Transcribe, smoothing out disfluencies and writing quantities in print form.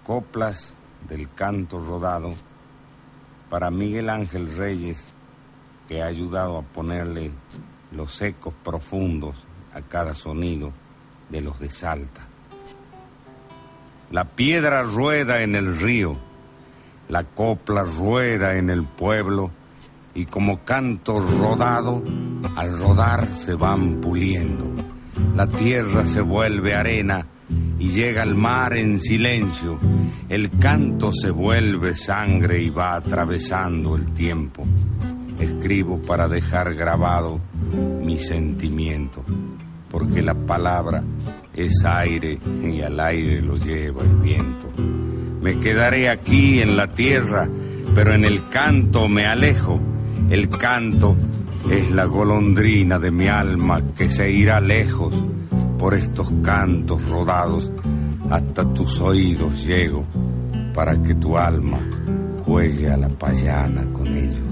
Coplas del canto rodado para Miguel Ángel Reyes, que ha ayudado a ponerle los ecos profundos a cada sonido de los de Salta. La piedra rueda en el río, la copla rueda en el pueblo, y como canto rodado, al rodar se van puliendo. La tierra se vuelve arena y llega al mar en silencio. El canto se vuelve sangre y va atravesando el tiempo. Escribo para dejar grabado mi sentimiento, porque la palabra es aire y al aire lo lleva el viento. Me quedaré aquí en la tierra, pero en el canto me alejo. El canto es la golondrina de mi alma que se irá lejos. Por estos cantos rodados hasta tus oídos llego, para que tu alma juegue a la payana con ellos.